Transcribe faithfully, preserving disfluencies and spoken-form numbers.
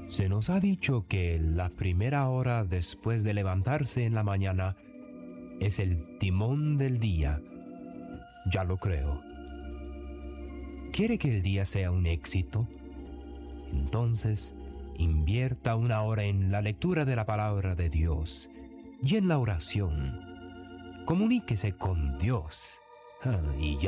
Se nos ha dicho que la primera hora después de levantarse en la mañana es el timón del día. Ya lo creo. ¿Quiere que el día sea un éxito? Entonces, invierta una hora en la lectura de la palabra de Dios y en la oración. Comuníquese con Dios. Ah, y ya